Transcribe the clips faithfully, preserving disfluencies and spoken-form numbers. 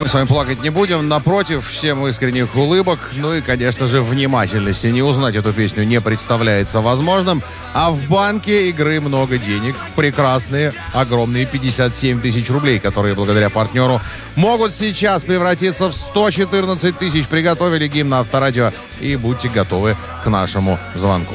с вами плакать не будем. Напротив, всем искренних улыбок. Ну и, конечно же, внимательности. Не узнать эту песню не представляется возможным. А в банке игры много денег. Прекрасные, огромные пятьдесят семь тысяч рублей, которые благодаря партнеру могут сейчас превратиться в сто четырнадцать тысяч. Приготовили гимн на Авторадио и будьте готовы к нашему звонку.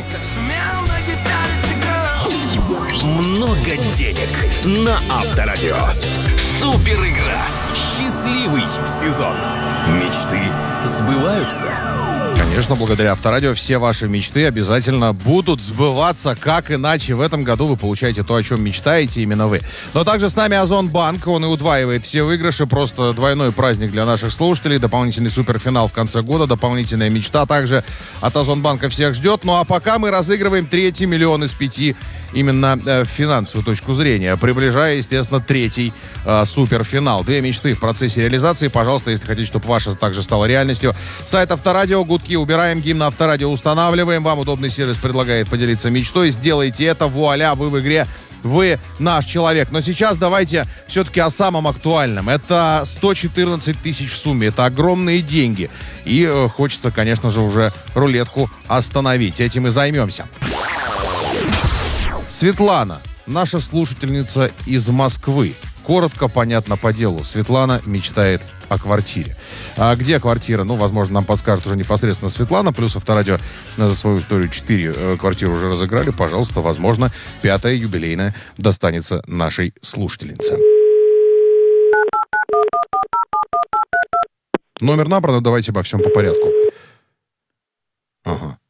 Много денег на Авторадио. Супер игра. Счастливый сезон. Мечты сбываются. Конечно, благодаря Авторадио все ваши мечты обязательно будут сбываться. Как иначе? В этом году вы получаете то, о чем мечтаете именно вы. Но также с нами Озонбанк. Он и удваивает все выигрыши. Просто двойной праздник для наших слушателей. Дополнительный суперфинал в конце года. Дополнительная мечта также от Озонбанка всех ждет. Ну а пока мы разыгрываем третий миллион из пяти именно э, в финансовую точку зрения. Приближая, естественно, третий э, суперфинал. Две мечты в процессе реализации. Пожалуйста, если хотите, чтобы ваша также стала реальностью. Сайт Авторадио, гудки убираем, гимн на Авторадио устанавливаем. Вам удобный сервис предлагает поделиться мечтой. Сделайте это, вуаля, вы в игре. Вы наш человек. Но сейчас давайте все-таки о самом актуальном. Это сто четырнадцать тысяч в сумме. Это огромные деньги. И э, хочется, конечно же, уже рулетку остановить. Этим и займемся. Светлана, наша слушательница из Москвы. Коротко, понятно, по делу. Светлана мечтает о квартире. А где квартира? Ну, возможно, нам подскажет уже непосредственно Светлана. Плюс Авторадио за свою историю четыре квартиры уже разыграли. Пожалуйста, возможно, пятая юбилейная достанется нашей слушательнице. Номер набрано, давайте обо всем по порядку. Ага.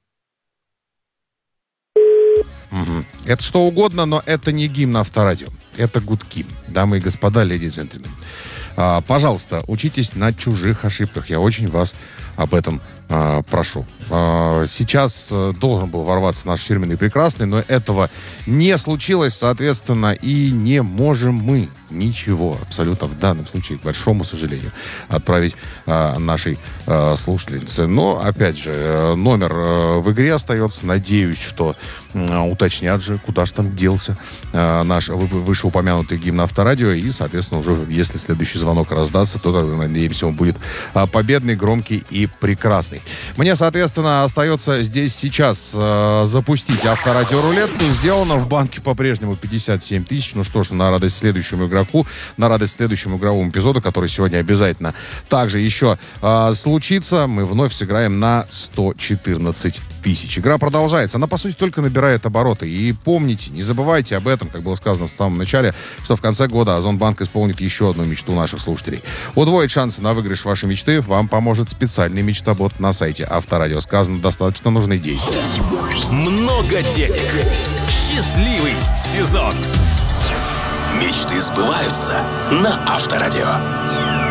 Угу. Это что угодно, но это не гимн Авторадио. Это гудки. Дамы и господа, леди и джентльмены. А, пожалуйста, учитесь на чужих ошибках. Я очень вас об этом а, прошу. А, сейчас а, должен был ворваться наш фирменный прекрасный, но этого не случилось, соответственно, и не можем мы ничего абсолютно в данном случае, к большому сожалению, отправить а, нашей а, слушательнице. Но, опять же, номер а, в игре остается. Надеюсь, что а, уточнят же, куда же там делся а, наш вышеупомянутый гимн Авторадио. И, соответственно, уже если следующий звонок раздастся, то, тогда, надеемся, он будет а, победный, громкий и прекрасный. Мне, соответственно, остается здесь сейчас а, запустить Авторадио рулетку. Сделано в банке по-прежнему пятьдесят семь тысяч. Ну что ж, на радость следующему игроку, на радость следующему игровому эпизоду, который сегодня обязательно также еще э, случится, мы вновь сыграем на сто четырнадцать тысяч. Игра продолжается. Она, по сути, только набирает обороты. И помните, не забывайте об этом, как было сказано в самом начале, что в конце года Озонбанк исполнит еще одну мечту наших слушателей. Удвоить шансы на выигрыш вашей мечты вам поможет специальный мечтобот на сайте Авторадио. Сказано, достаточно нужны действия. Много денег. Счастливый сезон. Мечты сбываются на Авторадио.